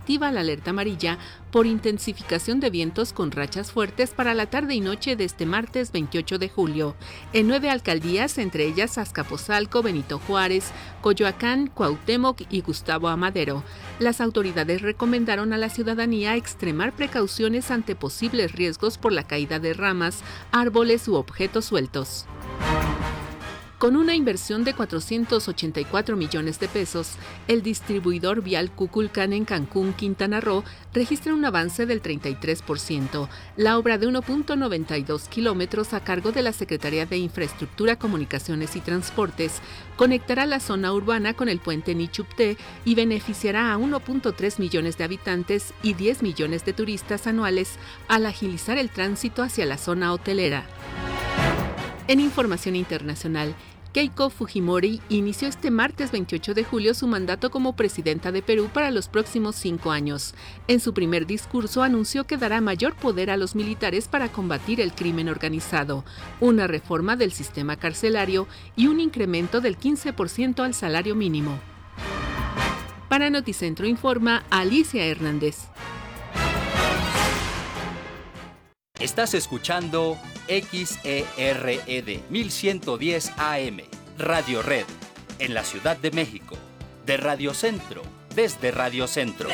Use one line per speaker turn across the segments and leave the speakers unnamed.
activa la alerta amarilla por intensificación de vientos con rachas fuertes para la tarde y noche de este martes 28 de julio. En 9 alcaldías, entre ellas Azcapotzalco, Benito Juárez, Coyoacán, Cuauhtémoc y Gustavo Amadero. Las autoridades recomendaron a la ciudadanía extremar precauciones ante posibles riesgos por la caída de ramas, árboles u objetos sueltos. Con una inversión de 484 millones de pesos, el distribuidor vial Kukulcán en Cancún, Quintana Roo, registra un avance del 33%. La obra de 1.92 kilómetros a cargo de la Secretaría de Infraestructura, Comunicaciones y Transportes conectará la zona urbana con el puente Nichupté y beneficiará a 1.3 millones de habitantes y 10 millones de turistas anuales al agilizar el tránsito hacia la zona hotelera. En información internacional, Keiko Fujimori inició este martes 28 de julio su mandato como presidenta de Perú para los próximos 5 años. En su primer discurso anunció que dará mayor poder a los militares para combatir el crimen organizado, una reforma del sistema carcelario y un incremento del 15% al salario mínimo. Para Noticentro informa Alicia Hernández.
Estás escuchando XERED 1110 AM, Radio Red, en la Ciudad de México, de Radio Centro, desde Radio Centro.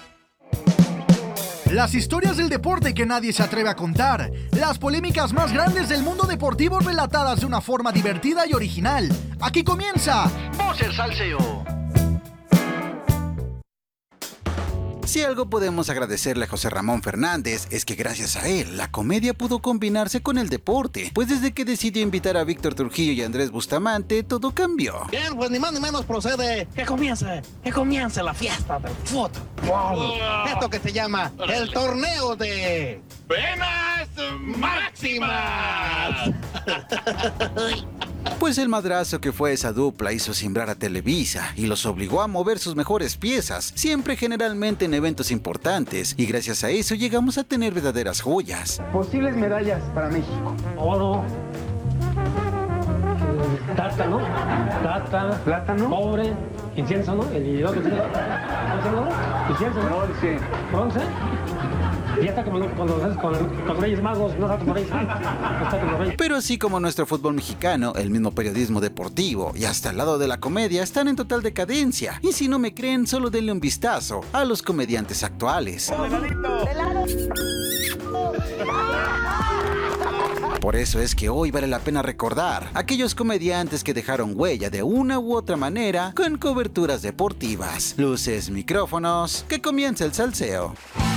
Las historias del deporte que nadie se atreve a contar, las polémicas más grandes del mundo deportivo relatadas de una forma divertida y original. Aquí comienza Voz el Salseo.
Si algo podemos agradecerle a José Ramón Fernández es que gracias a él la comedia pudo combinarse con el deporte, pues desde que decidió invitar a Víctor Trujillo y Andrés Bustamante todo cambió.
Bien, pues ni más ni menos procede que comience la fiesta del fútbol. Esto que se llama el torneo de penas máximas.
Pues el madrazo que fue esa dupla hizo simbrar a Televisa y los obligó a mover sus mejores piezas, siempre generalmente en eventos importantes, y gracias a eso llegamos a tener verdaderas joyas.
Posibles medallas para México.
Oro, plátano, cobre, incienso, ¿no? El otro, incienso, ¿no? Bronce. Y hasta como con Reyes Magos, no está con Reyes Magos.
Pero así como nuestro fútbol mexicano, el mismo periodismo deportivo y hasta el lado de la comedia están en total decadencia. Y si no me creen, solo denle un vistazo a los comediantes actuales. Por eso es que hoy vale la pena recordar a aquellos comediantes que dejaron huella de una u otra manera con coberturas deportivas. Luces, micrófonos, que comience el salseo.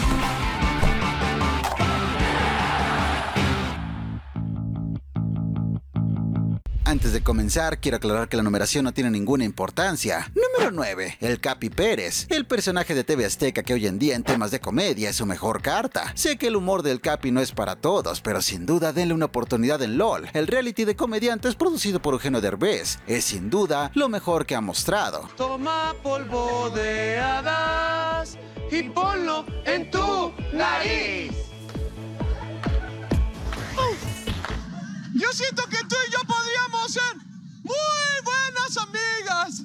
Antes de comenzar, quiero aclarar que la numeración no tiene ninguna importancia. Número 9, el Capi Pérez, el personaje de TV Azteca que hoy en día en temas de comedia es su mejor carta. Sé que el humor del Capi no es para todos, pero sin duda denle una oportunidad en LOL, el reality de comediantes producido por Eugenio Derbez. Es sin duda lo mejor que ha mostrado.
Toma polvo de hadas y ponlo en tu nariz.
Yo siento que tú y yo podríamos ser muy buenas amigas.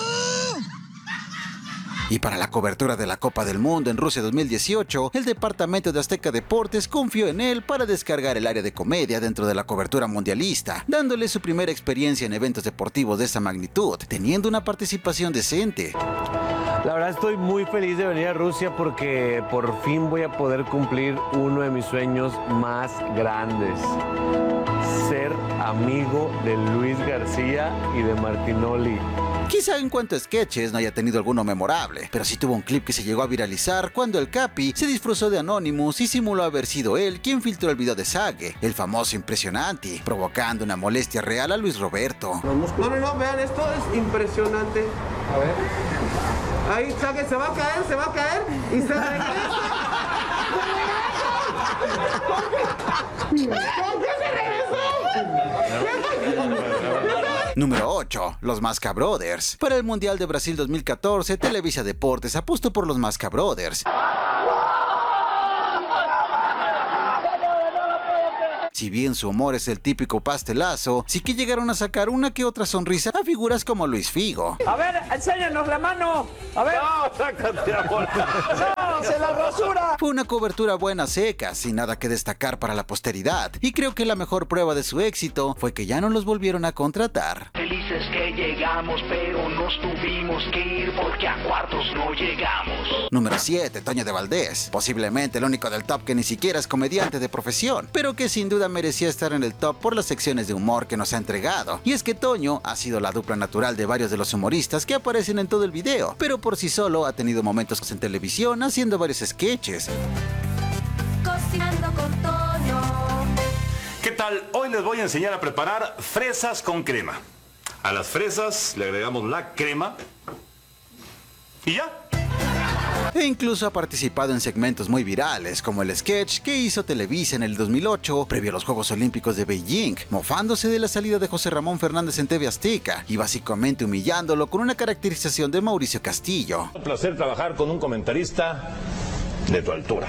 Y para la cobertura de la Copa del Mundo en Rusia 2018, el departamento de Azteca Deportes confió en él para descargar el área de comedia dentro de la cobertura mundialista, dándole su primera experiencia en eventos deportivos de esa magnitud, teniendo una participación decente.
La verdad estoy muy feliz de venir a Rusia porque por fin voy a poder cumplir uno de mis sueños más grandes. Ser amigo de Luis García y de Martinoli.
Quizá en cuanto a sketches no haya tenido alguno memorable, pero sí tuvo un clip que se llegó a viralizar cuando el Capi se disfrazó de Anonymous y simuló haber sido él quien filtró el video de Sage, el famoso impresionante, provocando una molestia real a Luis Roberto.
No, vean, esto es impresionante. A ver. Ahí Sage se va a caer y se regresa. ¿Por qué se regresó?
Número 8. Los Masca Brothers. Para el Mundial de Brasil 2014, Televisa Deportes apostó por los Masca Brothers. Si bien su humor es el típico pastelazo, sí que llegaron a sacar una que otra sonrisa a figuras como Luis Figo.
A ver, enséñanos la mano. A ver. No, sácate la bola. No, se la rasura.
Fue una cobertura buena seca, sin nada que destacar para la posteridad. Y creo que la mejor prueba de su éxito fue que ya no los volvieron a contratar.
Felices que llegamos, pero nos tuvimos que ir porque a cuartos no llegamos.
Número 7, Toño de Valdés. Posiblemente el único del top que ni siquiera es comediante de profesión, pero que sin duda merecía estar en el top por las secciones de humor que nos ha entregado. Y es que Toño ha sido la dupla natural de varios de los humoristas que aparecen en todo el video, pero por sí solo ha tenido momentos en televisión haciendo varios sketches.
Cocinando con Toño.
¿Qué tal? Hoy les voy a enseñar a preparar fresas con crema. A las fresas le agregamos la crema y ya.
E incluso ha participado en segmentos muy virales, como el sketch que hizo Televisa en el 2008, previo a los Juegos Olímpicos de Beijing, mofándose de la salida de José Ramón Fernández en TV Azteca y básicamente humillándolo con una caracterización de Mauricio Castillo.
Un placer trabajar con un comentarista de tu altura.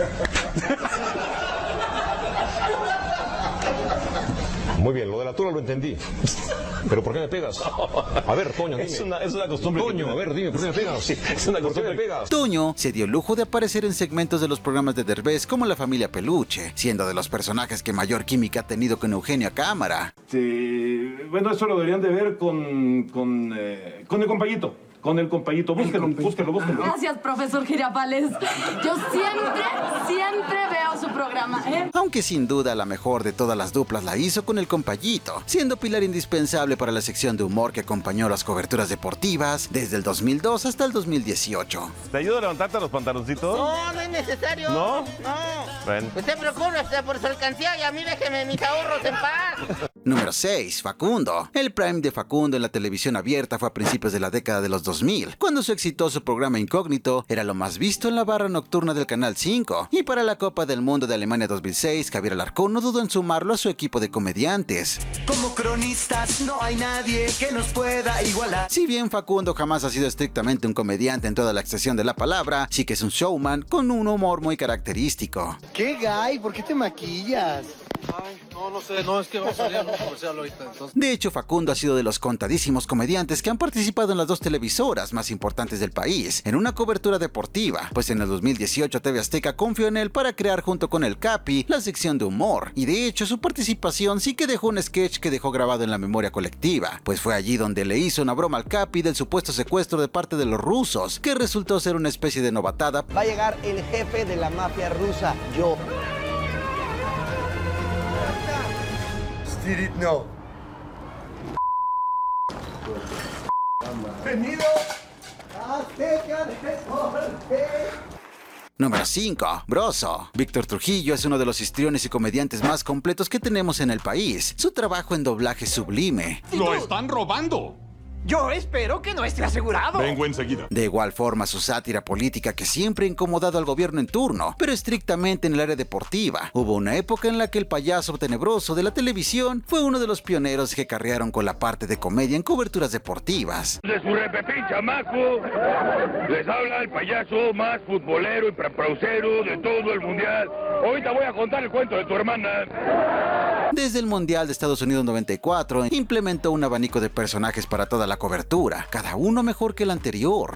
Muy bien, lo de la altura lo entendí. ¿Pero por qué me pegas? A ver, Toño, dime.
Es una costumbre.
Toño, a ver, dime, ¿por qué me pegas?
Sí, es una costumbre.
¿Por qué me pegas?
Toño se dio el lujo de aparecer en segmentos de los programas de Derbez como La Familia Peluche, siendo de los personajes que mayor química ha tenido con Eugenio Cámara.
Bueno, eso lo deberían de ver con el compañito. Con el compañito, búsquelo.
Gracias, profesor Girafales. Yo siempre veo su programa, ¿eh?
Aunque sin duda la mejor de todas las duplas la hizo con el compayito, siendo pilar indispensable para la sección de humor que acompañó las coberturas deportivas desde el 2002 hasta el 2018.
¿Te ayudo a levantarte los pantaloncitos?
No, no es necesario.
¿No?
No.
Bueno.
Usted preocupe por su alcancía y a mí déjeme mis ahorros en paz.
Número 6, Facundo. El prime de Facundo en la televisión abierta fue a principios de la década de los 2000, cuando su exitoso programa Incógnito era lo más visto en la barra nocturna del Canal 5. Y para la Copa del Mundo de Alemania 2006, Javier Alarcón no dudó en sumarlo a su equipo de comediantes.
Como cronistas no hay nadie que nos pueda igualar.
Si bien Facundo jamás ha sido estrictamente un comediante en toda la extensión de la palabra, sí que es un showman con un humor muy característico.
¿Qué, Guy? ¿Por qué te maquillas?
Ay, no sé, no, es que va a salir un comercial ahorita. Entonces...
De hecho, Facundo ha sido de los contadísimos comediantes que han participado en las dos televisoras más importantes del país, en una cobertura deportiva, pues en el 2018 TV Azteca confió en él para crear junto con el Capi la sección de humor, y de hecho su participación sí que dejó un sketch que dejó grabado en la memoria colectiva, pues fue allí donde le hizo una broma al Capi del supuesto secuestro de parte de los rusos, que resultó ser una especie de novatada.
Va a llegar el jefe de la mafia rusa, yo. No.
Venido Azteca Deporte.
Número 5, Broso. Víctor Trujillo es uno de los histriones y comediantes más completos que tenemos en el país. Su trabajo en doblaje es sublime.
¡Lo están robando!
Yo espero que no esté asegurado.
Vengo enseguida.
De igual forma, su sátira política que siempre ha incomodado al gobierno en turno, pero estrictamente en el área deportiva. Hubo una época en la que el payaso tenebroso de la televisión fue uno de los pioneros que carrearon con la parte de comedia en coberturas deportivas.
De su repepín chamaco, les habla el payaso más futbolero y prepaucero de todo el mundial. Ahorita voy a contar el cuento de tu hermana.
Desde el Mundial de Estados Unidos 94, implementó un abanico de personajes para toda la cobertura, cada uno mejor que el anterior.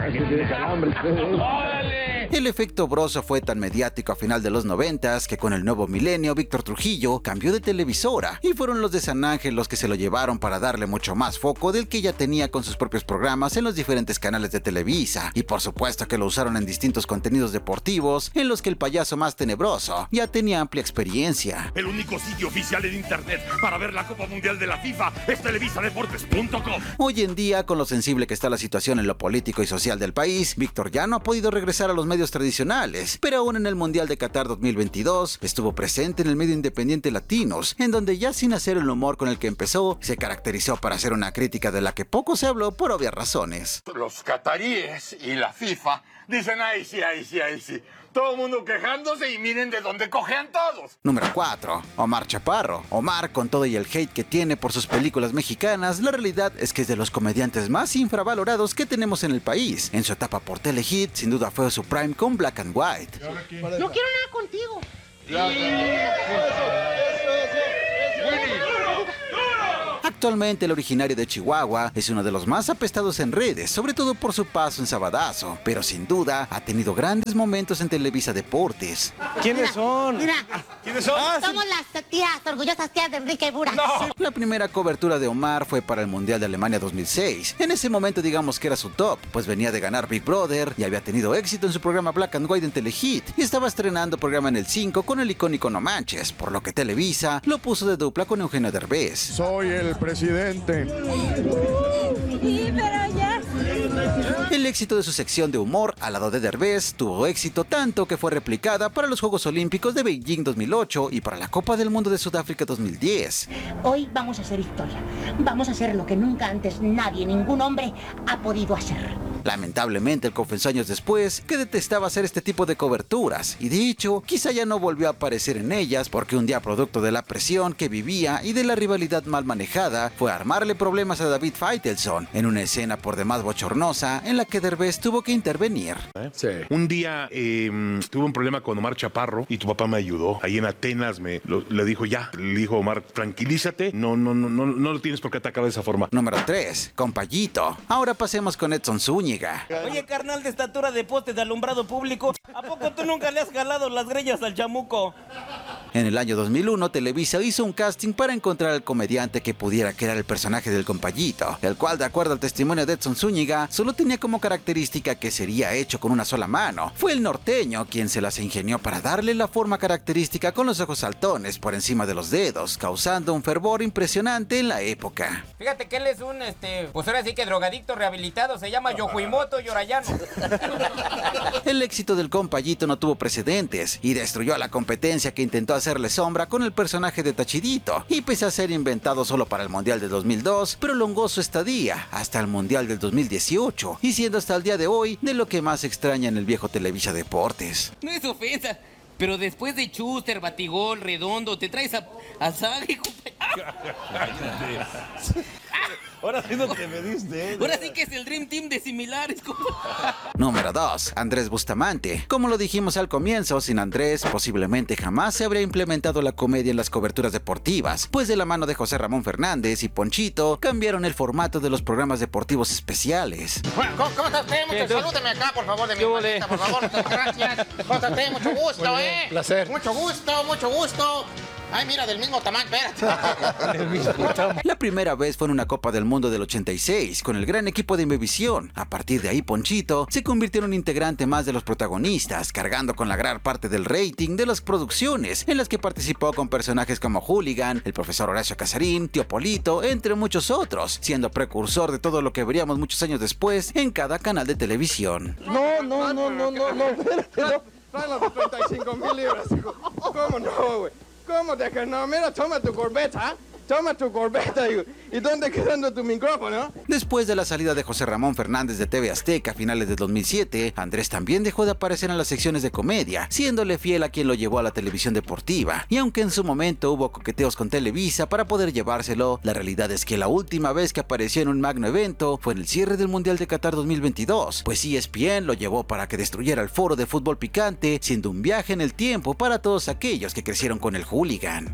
El efecto Broso fue tan mediático a final de los 90s que con el nuevo milenio Víctor Trujillo cambió de televisora y fueron los de San Ángel los que se lo llevaron para darle mucho más foco del que ya tenía con sus propios programas en los diferentes canales de Televisa, y por supuesto que lo usaron en distintos contenidos deportivos en los que el payaso más tenebroso ya tenía amplia experiencia.
El único sitio oficial en internet para ver la Copa Mundial de la FIFA es televisadeportes.com.
Hoy en día, con lo sensible que está la situación en lo político y social del país, Víctor ya no ha podido regresar a los medios tradicionales, pero aún en el Mundial de Qatar 2022 estuvo presente en el medio independiente Latinos, en donde ya sin hacer el humor con el que empezó, se caracterizó para hacer una crítica de la que poco se habló por obvias razones.
Los cataríes y la FIFA dicen ahí sí. Todo el mundo quejándose y miren de dónde cojean todos.
Número 4. Omar Chaparro. Omar, con todo y el hate que tiene por sus películas mexicanas, la realidad es que es de los comediantes más infravalorados que tenemos en el país. En su etapa por Telehit, sin duda fue su prime con Black and White.
No quiero nada contigo.
Actualmente el originario de Chihuahua es uno de los más apestados en redes, sobre todo por su paso en Sabadazo, pero sin duda ha tenido grandes momentos en Televisa Deportes.
¿Quiénes son?
Mira,
¿Quiénes son?
somos las tías, orgullosas tías de Enrique Burak.
La primera cobertura de Omar fue para el Mundial de Alemania 2006. En ese momento digamos que era su top, pues venía de ganar Big Brother y había tenido éxito en su programa Black and White en Telehit y estaba estrenando programa en el 5 con el icónico No Manches, por lo que Televisa lo puso de dupla con Eugenio Derbez.
Soy el presidente.
Sí, pero ya.
El éxito de su sección de humor al lado de Derbez tuvo éxito tanto que fue replicada para los Juegos Olímpicos de Beijing 2008 y para la Copa del Mundo de Sudáfrica 2010.
Hoy vamos a hacer historia. Vamos a hacer lo que nunca antes nadie, ningún hombre, ha podido hacer.
Lamentablemente, él confesó años después que detestaba hacer este tipo de coberturas y de hecho, quizá ya no volvió a aparecer en ellas porque un día, producto de la presión que vivía y de la rivalidad mal manejada, fue a armarle problemas a David Faitelson en una escena por demás bochornosa en la que Derbez tuvo que intervenir.
Sí. Un día tuve un problema con Omar Chaparro y tu papá me ayudó. Ahí en Atenas le dijo Omar, tranquilízate, no lo tienes por qué atacar de esa forma.
Número 3, Compayito. Ahora pasemos con Edson Zúñiga.
Oye, carnal de estatura de poste de alumbrado público, ¿a poco tú nunca le has jalado las greñas al chamuco?
En el año 2001, Televisa hizo un casting para encontrar al comediante que pudiera crear el personaje del Compayito, el cual, de acuerdo al testimonio de Edson Zúñiga, solo tenía como característica que sería hecho con una sola mano. Fue el norteño quien se las ingenió para darle la forma característica con los ojos saltones por encima de los dedos, causando un fervor impresionante en la época.
Fíjate que él es un, pues ahora sí que drogadicto rehabilitado, se llama Yohuimoto Yorayano.
El éxito del Compayito no tuvo precedentes y destruyó a la competencia que intentó hacerle sombra con el personaje de Tachidito, y pese a ser inventado solo para el Mundial del 2002, prolongó su estadía hasta el Mundial del 2018 y siendo hasta el día de hoy de lo que más extraña en el viejo Televisa Deportes.
No es ofensa, pero después de Schuster, Batigol, Redondo, te traes a Sagi,
Ahora sí no te me diste.
Ahora sí que es el Dream Team de similares.
Número 2. Andrés Bustamante. Como lo dijimos al comienzo, sin Andrés posiblemente jamás se habría implementado la comedia en las coberturas deportivas, pues de la mano de José Ramón Fernández y Ponchito cambiaron el formato de los programas deportivos especiales.
¿Cómo está usted? Salúdeme acá, por favor, de mi hermanita, por favor. Muchas gracias. ¿Cómo está usted? Mucho gusto,
Placer.
Mucho gusto. Ay, mira, del mismo tamaño, espérate.
La primera vez fue en una Copa del Mundo del 86, con el gran equipo de Imevisión. A partir de ahí, Ponchito se convirtió en un integrante más de los protagonistas, cargando con la gran parte del rating de las producciones, en las que participó con personajes como Hooligan, el profesor Horacio Casarín, Tío Polito, entre muchos otros, siendo precursor de todo lo que veríamos muchos años después en cada canal de televisión.
No, espérate, no. Trae las de 35,000 libras, hijo. ¿Cómo no, güey? ¿Cómo de que no? Mira, toma tu corbeta. Toma tu corbeta, ¿y dónde quedando tu micrófono?
Después de la salida de José Ramón Fernández de TV Azteca a finales de 2007, Andrés también dejó de aparecer en las secciones de comedia, siéndole fiel a quien lo llevó a la televisión deportiva. Y aunque en su momento hubo coqueteos con Televisa para poder llevárselo, la realidad es que la última vez que apareció en un magno evento fue en el cierre del Mundial de Qatar 2022, pues ESPN lo llevó para que destruyera el foro de fútbol picante, siendo un viaje en el tiempo para todos aquellos que crecieron con el Hooligan.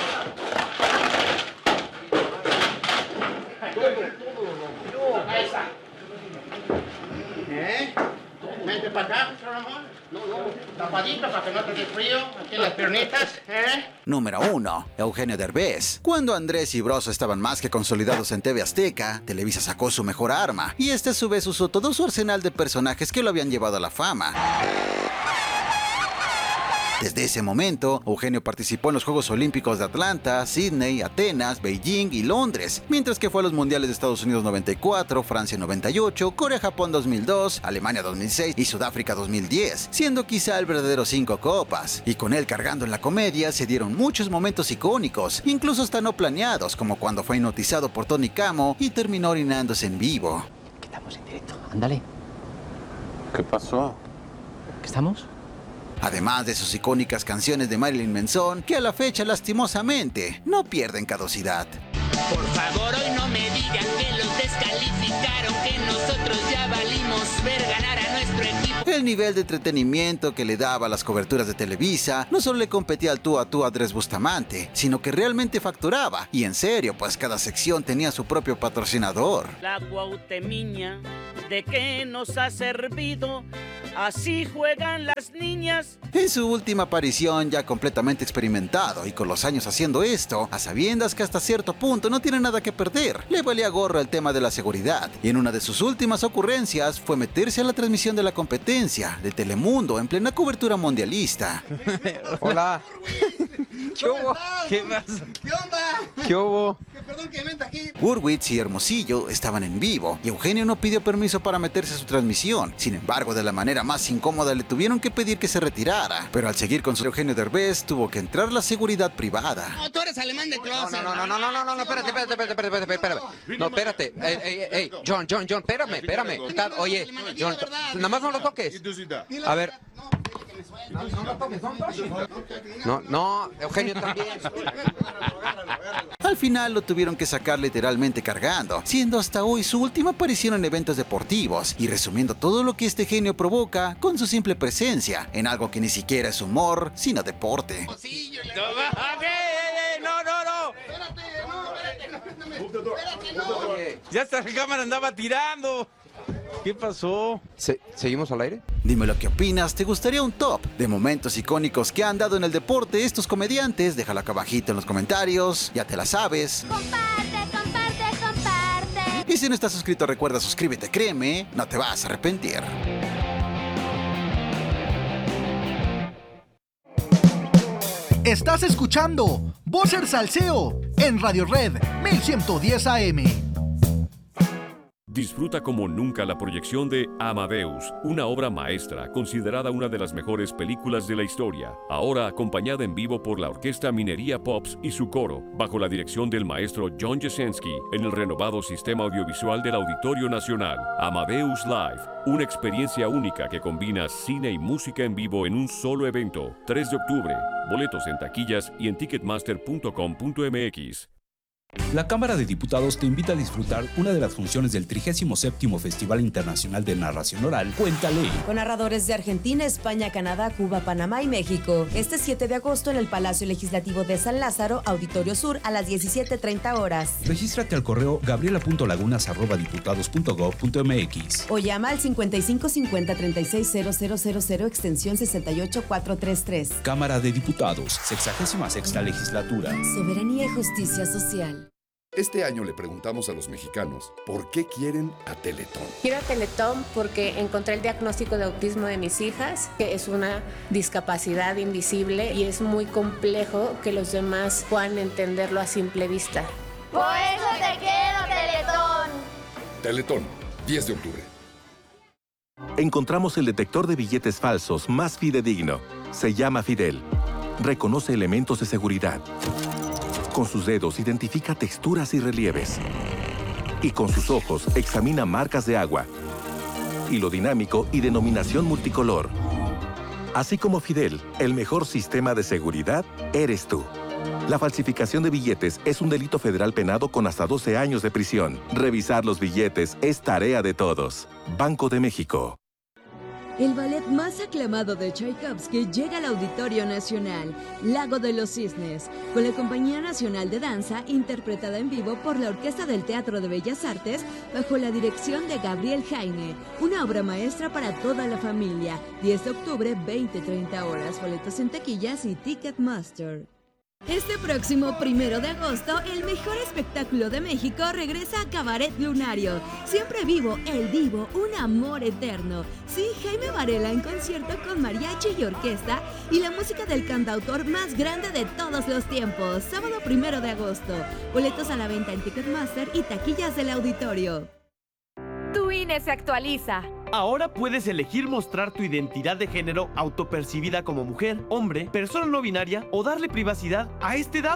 Vente para acá, Ramón. Tapadito para que no te dé frío. Aquí en las piernitas,
Número 1. Eugenio Derbez. Cuando Andrés y Broso estaban más que consolidados en TV Azteca, Televisa sacó su mejor arma, y este a su vez usó todo su arsenal de personajes que lo habían llevado a la fama. Desde ese momento, Eugenio participó en los Juegos Olímpicos de Atlanta, Sydney, Atenas, Beijing y Londres, mientras que fue a los Mundiales de Estados Unidos 94, Francia 98, Corea-Japón 2002, Alemania 2006 y Sudáfrica 2010, siendo quizá el verdadero 5 copas. Y con él cargando en la comedia, se dieron muchos momentos icónicos, incluso hasta no planeados, como cuando fue hipnotizado por Tony Camo y terminó orinándose en vivo.
¿Qué estamos en directo? Ándale.
¿Qué pasó?
¿Qué estamos?
Además de sus icónicas canciones de Marilyn Manson, que a la fecha lastimosamente no pierden caducidad.
Por favor, hoy no me digan que los descalificaron, que nosotros ya valimos ver ganar a nuestro equipo.
El nivel de entretenimiento que le daba a las coberturas de Televisa no solo le competía al tú a tú a Andrés Bustamante, sino que realmente facturaba. Y en serio, pues cada sección tenía su propio patrocinador.
La Cuauhtemiña, ¿de qué nos ha servido? Así juegan las niñas.
En su última aparición, ya completamente experimentado y con los años haciendo esto, a sabiendas que hasta cierto punto no tiene nada que perder, le valía gorro el tema de la seguridad. Y en una de sus últimas ocurrencias fue meterse a la transmisión de la competencia de Telemundo en plena cobertura mundialista.
Hola. ¿Qué hubo? ¿Qué pasa?
¿Qué onda?
¿Qué hubo?
Perdón que vente aquí.
Hurwitz y Hermosillo estaban en vivo y Eugenio no pidió permiso para meterse a su transmisión. Sin embargo, de la manera más incómoda le tuvieron que pedir que se retirara. Pero al seguir con su Eugenio Derbez, tuvo que entrar la seguridad privada.
No, tú eres alemán de closet.
No, espérate. No, espérate. Ey, John, espérame. Oye, John, nada más no lo toques. A ver. No, Eugenio también.
Al final lo tuvieron que sacar literalmente cargando, siendo hasta hoy su última aparición en eventos deportivos y resumiendo todo lo que este genio provoca con su simple presencia en algo que ni siquiera es humor, sino deporte.
No. Ya hasta la cámara andaba tirando. ¿Qué pasó?
¿Seguimos al aire?
Dime lo que opinas, ¿te gustaría un top de momentos icónicos que han dado en el deporte estos comediantes? Déjalo acá abajito en los comentarios, ya te la sabes. Comparte. Y si no estás suscrito, recuerda suscríbete, créeme, no te vas a arrepentir.
Estás escuchando Vocer Salseo en Radio Red 1110 AM.
Disfruta como nunca la proyección de Amadeus, una obra maestra considerada una de las mejores películas de la historia, ahora acompañada en vivo por la Orquesta Minería Pops y su coro, bajo la dirección del maestro John Jasenski, en el renovado sistema audiovisual del Auditorio Nacional. Amadeus Live, una experiencia única que combina cine y música en vivo en un solo evento. 3 de octubre, boletos en taquillas y en ticketmaster.com.mx.
La Cámara de Diputados te invita a disfrutar una de las funciones del 37º Festival Internacional de Narración Oral, Cuéntale.
Con narradores de Argentina, España, Canadá, Cuba, Panamá y México. Este 7 de agosto en el Palacio Legislativo de San Lázaro, Auditorio Sur, a las 17:30 horas.
Regístrate al correo gabriela.lagunas@diputados.gov.mx
o llama al 5550-360000 extensión 68433.
Cámara de Diputados, 66ª Legislatura.
Soberanía y justicia social.
Este año le preguntamos a los mexicanos por qué quieren a Teletón.
Quiero a Teletón porque encontré el diagnóstico de autismo de mis hijas, que es una discapacidad invisible y es muy complejo que los demás puedan entenderlo a simple vista.
Por eso te quiero, Teletón.
Teletón, 10 de octubre.
Encontramos el detector de billetes falsos más fidedigno. Se llama Fidel. Reconoce elementos de seguridad. Con sus dedos identifica texturas y relieves. Y con sus ojos examina marcas de agua, hilo dinámico y denominación multicolor. Así como Fidel, el mejor sistema de seguridad eres tú. La falsificación de billetes es un delito federal penado con hasta 12 años de prisión. Revisar los billetes es tarea de todos. Banco de México.
El ballet más aclamado de Tchaikovsky llega al Auditorio Nacional, Lago de los Cisnes, con la Compañía Nacional de Danza, interpretada en vivo por la Orquesta del Teatro de Bellas Artes, bajo la dirección de Gabriel Jaime. Una obra maestra para toda la familia. 10 de octubre, 20:30 horas. Boletos en taquillas y Ticketmaster. Este próximo 1 de agosto, el mejor espectáculo de México regresa a Cabaret Lunario. Siempre vivo, el divo, un amor eterno. Sí, Jaime Varela en concierto con mariachi y orquesta y la música del cantautor más grande de todos los tiempos. Sábado 1 de agosto. Boletos a la venta en Ticketmaster y taquillas del auditorio.
Tu INE se actualiza.
Ahora puedes elegir mostrar tu identidad de género autopercibida como mujer, hombre, persona no binaria o darle privacidad a este dato.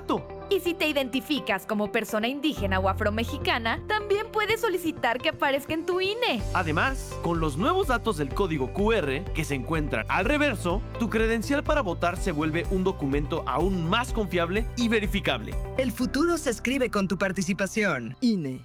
Y si te identificas como persona indígena o afromexicana, también puedes solicitar que aparezca en tu INE.
Además, con los nuevos datos del código QR que se encuentran al reverso, tu credencial para votar se vuelve un documento aún más confiable y verificable.
El futuro se escribe con tu participación. INE.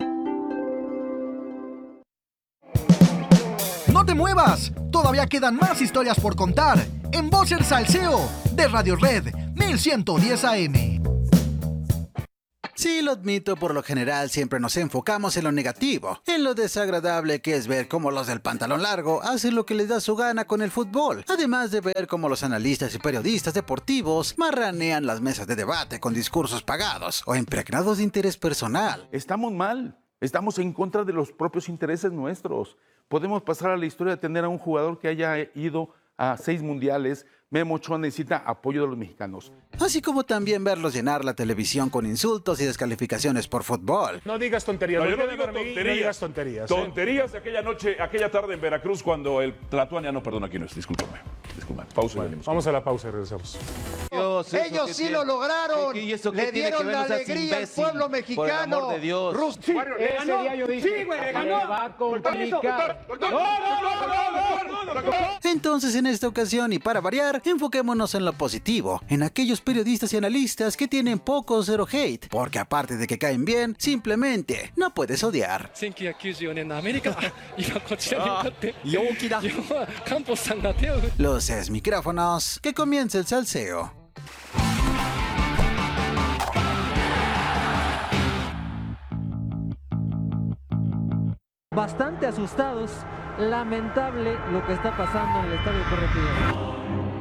¡No te muevas! Todavía quedan más historias por contar en Voces Salseo de Radio Red 1110 AM.
Sí, lo admito, por lo general siempre nos enfocamos en lo negativo, en lo desagradable que es ver cómo los del pantalón largo hacen lo que les da su gana con el fútbol, además de ver cómo los analistas y periodistas deportivos marranean las mesas de debate con discursos pagados o impregnados de interés personal.
Estamos mal, estamos en contra de los propios intereses nuestros. Podemos pasar a la historia de tener a un jugador que haya ido a 6 mundiales. Memo Ochoa necesita apoyo de los mexicanos.
Así como también verlos llenar la televisión con insultos y descalificaciones por fútbol.
No digas tonterías.
No, yo no digo tonterías.
No digas tonterías.
Tonterías de aquella noche, aquella tarde en Veracruz cuando el Tlatuani, no, perdón, aquí no es, discúlpame. Pausa.
Bueno, vamos a la pausa y regresamos.
Ellos sí lo lograron. Le dieron la alegría al pueblo mexicano.
Por el amor de Dios.
Sí, ese día yo dije, sí, güey, le ganó.
Va a complicar.
Entonces, en esta ocasión, y para variar, enfoquémonos en lo positivo, en aquellos periodistas y analistas que tienen poco o cero hate, porque aparte de que caen bien, simplemente no puedes odiar.
1994年のアメリカ、今こちらに向かって陽気だ。カンポスさんが手を振って。
Luces, micrófonos, que comience el salseo.
Bastante asustados, lamentable lo que está pasando en el Estadio Corregidor.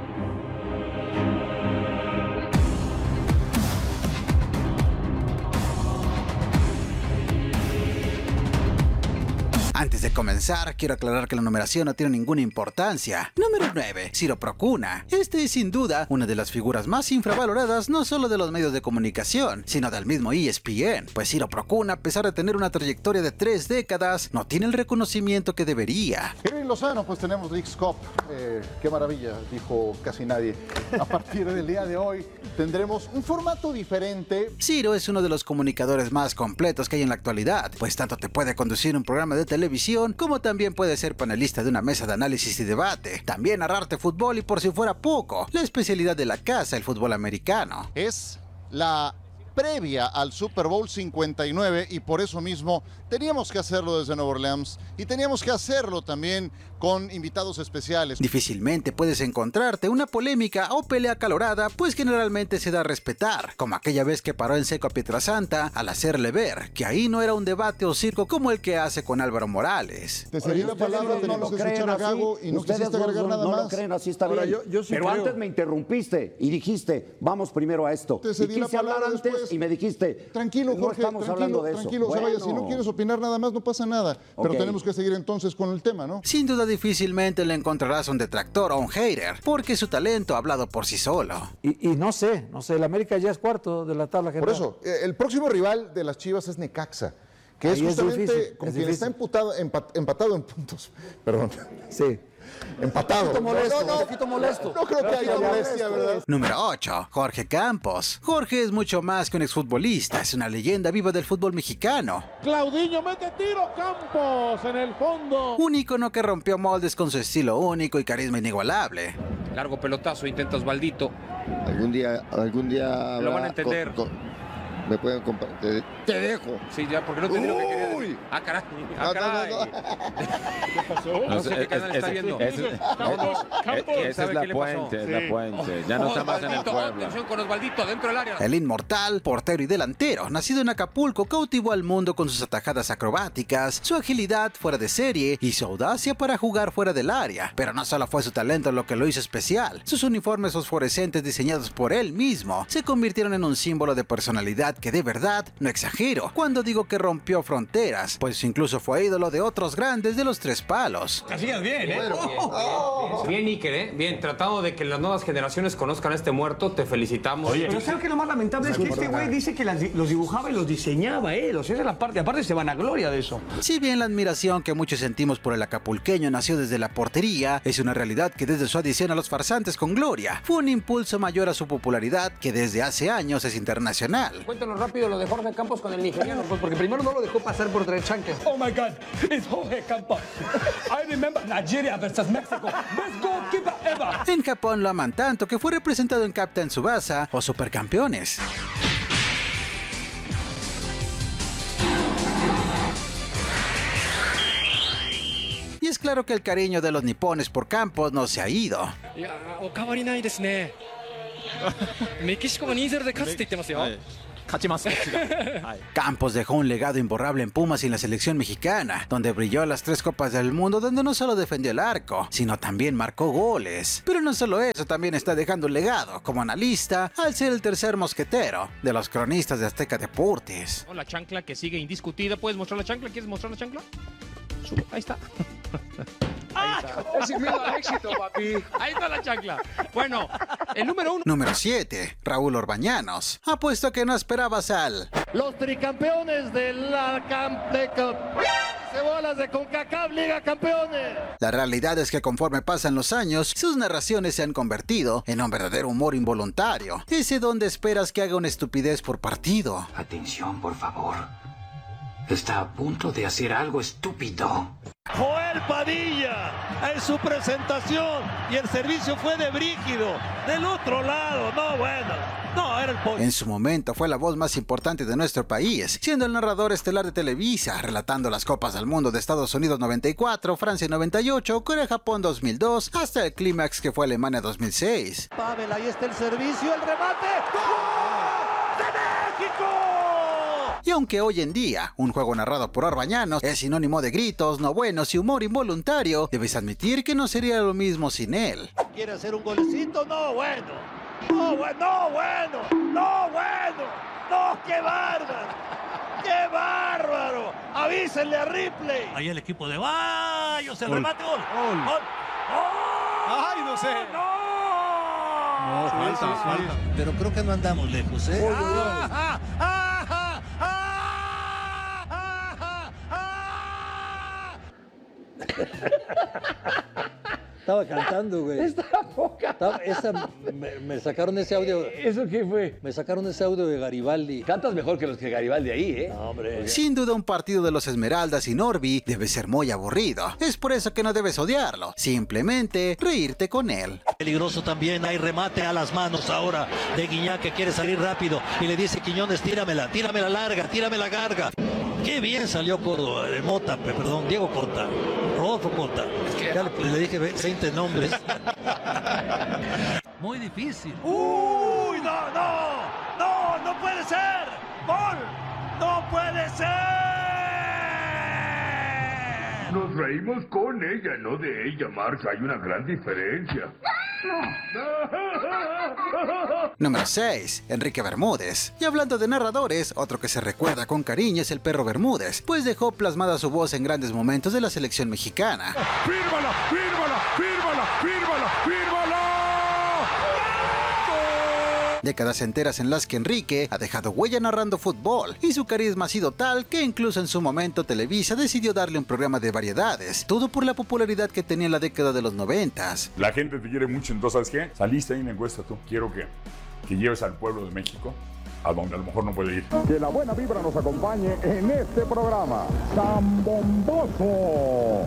Antes de comenzar, quiero aclarar que la numeración no tiene ninguna importancia. Número 9, Ciro Procuna. Este es sin duda una de las figuras más infravaloradas no solo de los medios de comunicación, sino del mismo ESPN. Pues Ciro Procuna, a pesar de tener una trayectoria de 3 décadas, no tiene el reconocimiento que debería.
En Lozano pues tenemos Leagues Cup. Qué maravilla, dijo casi nadie. A partir del día de hoy tendremos un formato diferente.
Ciro es uno de los comunicadores más completos que hay en la actualidad, pues tanto te puede conducir un programa de televisión como también puede ser panelista de una mesa de análisis y debate, también narrarte fútbol y, por si fuera poco, la especialidad de la casa, el fútbol americano.
Es la previa al Super Bowl 59 y por eso mismo teníamos que hacerlo desde Nueva Orleans y teníamos que hacerlo también con invitados especiales.
Difícilmente puedes encontrarte una polémica o pelea acalorada, pues generalmente se da a respetar, como aquella vez que paró en seco a Pietrasanta al hacerle ver que ahí no era un debate o circo como el que hace con Álvaro Morales.
Te cedí la palabra, tenemos que escuchar a Gago y no quisiste agregar nada más.
No lo creen así, está bien. Yo sí pero creo. Antes me interrumpiste y dijiste, vamos primero a esto.
Te cedí
y quise hablar antes después. Y me dijiste,
tranquilo, Jorge,
no estamos hablando de eso.
Tranquilo, bueno. Vaya, si no quieres opinar nada más, no pasa nada. Okay. Pero tenemos que seguir entonces con el tema, ¿no?
Sin duda difícilmente le encontrarás un detractor o un hater, porque su talento ha hablado por sí solo.
Y no sé, el América ya es cuarto de la tabla general.
Por eso, el próximo rival de las Chivas es Necaxa, que ahí es justamente difícil, con quien está empatado en puntos. Perdón.
Sí.
Empatado.
Un poquito molesto.
No creo que haya molestia, ¿verdad?
Número 8, Jorge Campos. Jorge es mucho más que un exfutbolista, es una leyenda viva del fútbol mexicano.
Claudinho mete tiro, Campos en el fondo.
Un ícono que rompió moldes con su estilo único y carisma inigualable.
Largo pelotazo, intenta Osvaldito.
Algún día
lo van a entender.
Me pueden comprar. Te dejo.
Sí, ya, porque no te digo que quería decir. Ah, caray. ¿Qué pasó? No sé qué canal está viendo.
Esa es la puente, Ya no está más en el pueblo.
Atención con Osvaldito dentro del área.
El inmortal, portero y delantero, nacido en Acapulco, cautivó al mundo con sus atajadas acrobáticas, su agilidad fuera de serie y su audacia para jugar fuera del área. Pero no solo fue su talento lo que lo hizo especial. Sus uniformes fosforescentes diseñados por él mismo se convirtieron en un símbolo de personalidad que de verdad no exagero cuando digo que rompió fronteras, pues incluso fue ídolo de otros grandes de los tres palos.
Hacías bien, ¿eh? Bien, Iker, ¿eh? Bien, tratando de que las nuevas generaciones conozcan a este muerto, te felicitamos.
Oye, pero ¿sabes qué? Lo más lamentable es que este güey dice que los dibujaba y los diseñaba él. O sea, esa es la parte. Aparte se vanagloria de eso.
Si bien la admiración que muchos sentimos por el acapulqueño nació desde la portería, es una realidad que desde su adición a los farsantes con Gloria fue un impulso mayor a su popularidad que desde hace años es internacional.
Cuéntanos rápido lo de Jorge Campos con el nigeriano, pues porque primero no lo dejó pasar por traer chanclas.
Oh my God, it's Jorge Campos. I remember Nigeria versus Mexico. Best goalkeeper ever.
En Japón lo aman tanto que fue representado en Captain Tsubasa o Supercampeones. Y es claro que el cariño de los nipones por Campos no se ha ido. Campos dejó un legado imborrable en Pumas y en la selección mexicana, donde brilló las 3 Copas del Mundo, donde no solo defendió el arco, sino también marcó goles. Pero no solo eso, también está dejando un legado como analista al ser el tercer mosquetero de los cronistas de Azteca Deportes.
La chancla que sigue indiscutida. ¿Puedes mostrar la chancla? ¿Quieres mostrar la chancla? Ahí está.
Es sin miedo al éxito, papi.
Ahí está la chancla. Bueno, el número 1.
Número 7, Raúl Orbañanos. Apuesto que no esperabas al...
Los tricampeones de la Cebolas de CONCACAF Liga Campeones.
La realidad es que conforme pasan los años, sus narraciones se han convertido en un verdadero humor involuntario. Ese donde esperas que haga una estupidez por partido.
Atención, por favor. Está a punto de hacer algo estúpido.
Joel Padilla en su presentación y el servicio fue de Brígido del otro lado. No, bueno, no, era el pollo.
En su momento fue la voz más importante de nuestro país, siendo el narrador estelar de Televisa, relatando las Copas del Mundo de Estados Unidos 94, Francia 98, Corea-Japón 2002, hasta el clímax que fue Alemania 2006.
Pavel, ahí está el servicio, el remate. ¡Gol de México!
Y aunque hoy en día un juego narrado por Orbañanos es sinónimo de gritos no buenos y humor involuntario, debes admitir que no sería lo mismo sin él.
¿Quiere hacer un golecito? No, bueno. No, bueno, no, bueno. No, bueno. No, qué bárbaro. ¡Qué bárbaro! Avísenle a Ripley.
Ahí el equipo de Bayos, el remate, gol.
¡Gol!
¡Ay, no sé!
¡No!
No, falta. Pero creo que no andamos lejos, ¿eh?
Estaba cantando, güey. Me sacaron ese audio.
¿Eso qué fue?
Me sacaron ese audio de Garibaldi.
Cantas mejor que los que Garibaldi ahí, ¿eh?
No, hombre.
Sin duda un partido de los Esmeraldas y Norby debe ser muy aburrido. Es por eso que no debes odiarlo. Simplemente reírte con él.
Peligroso también, hay remate a las manos ahora de Guiñac que quiere salir rápido y le dice Quiñones, tíramela larga, tíramela larga. Qué bien salió Córdoba, Diego Cota, Rodolfo Cota. Ya le dije 20 nombres. Muy difícil.
¡Uy, no puede ser! ¡Gol! ¡No puede ser!
Nos reímos con ella, no de ella, Marx. Hay una gran diferencia.
Número 6, Enrique Bermúdez. Y hablando de narradores, otro que se recuerda con cariño es el Perro Bermúdez, pues dejó plasmada su voz en grandes momentos de la selección mexicana.
¡Fírmala, fírmala, fírmala, fírmala, fírmala!
Décadas enteras en las que Enrique ha dejado huella narrando fútbol, y su carisma ha sido tal que incluso en su momento Televisa decidió darle un programa de variedades, todo por la popularidad que tenía en la década de los 90s.
La gente te quiere mucho, entonces ¿sabes qué? Saliste ahí en la encuesta tú. Quiero que lleves al pueblo de México a donde a lo mejor no puede ir.
Que la buena vibra nos acompañe en este programa tan bomboso.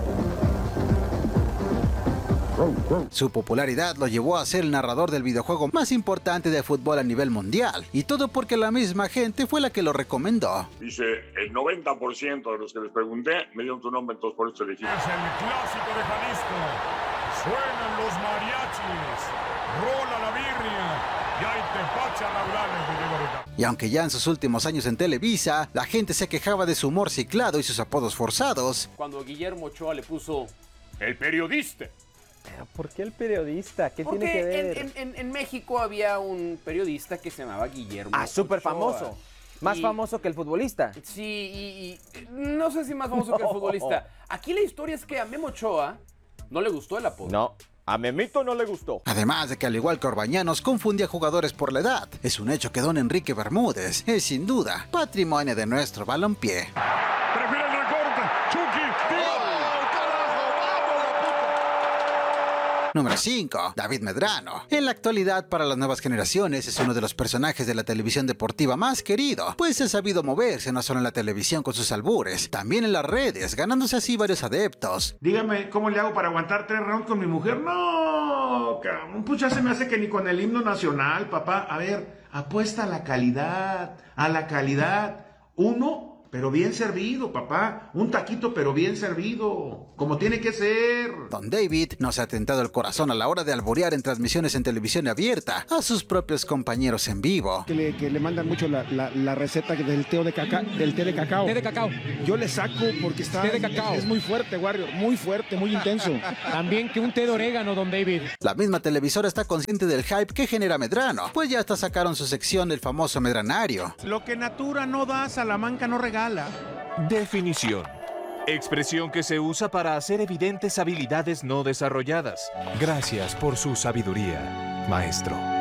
Su popularidad lo llevó a ser el narrador del videojuego más importante de fútbol a nivel mundial, y todo porque la misma gente fue la que lo recomendó.
Dice, el 90% de los que les pregunté me dieron tu nombre, entonces por eso elegí.
Es el clásico de Jalisco. Suenan los mariachis. Rola la birria. Y hay tepache laurales de Diego Ricardo.
Y aunque ya en sus últimos años en Televisa, la gente se quejaba de su humor ciclado y sus apodos forzados.
Cuando Guillermo Ochoa le puso
el periodista.
¿Pero por qué el periodista? ¿Qué tiene que ver?
En México había un periodista que se llamaba Guillermo Ochoa.
súper famoso.
Más famoso que el futbolista.
Sí, y no sé si más famoso que el futbolista. Aquí la historia es que a Memo Ochoa no le gustó el apodo.
No. A Memito no le gustó.
Además de que al igual que Orbañanos confundía jugadores por la edad, es un hecho que don Enrique Bermúdez es sin duda patrimonio de nuestro balompié.
Prefiere el recorte. Chucky.
Número 5. David Medrano. En la actualidad, para las nuevas generaciones, es uno de los personajes de la televisión deportiva más querido, pues ha sabido moverse no solo en la televisión con sus albures, también en las redes, ganándose así varios adeptos.
Dígame, ¿cómo le hago para aguantar 3 rounds con mi mujer? No, cabrón, pues ya se me hace que ni con el himno nacional, papá. A ver, apuesta a la calidad, Uno, pero bien servido, papá. Un taquito, pero bien servido. Como tiene que ser.
Don David nos ha tentado el corazón a la hora de alborear en transmisiones en televisión abierta a sus propios compañeros en vivo.
Que le mandan mucho la receta del té de cacao.
Té de cacao.
Yo le saco porque está...
Té de cacao.
Es muy fuerte, Warrior. Muy fuerte, muy intenso.
También que un té de orégano, don David.
La misma televisora está consciente del hype que genera Medrano, pues ya hasta sacaron su sección del famoso Medranario.
Lo que Natura no da, Salamanca no regala.
Definición. Expresión que se usa para hacer evidentes habilidades no desarrolladas. Gracias por su sabiduría, maestro.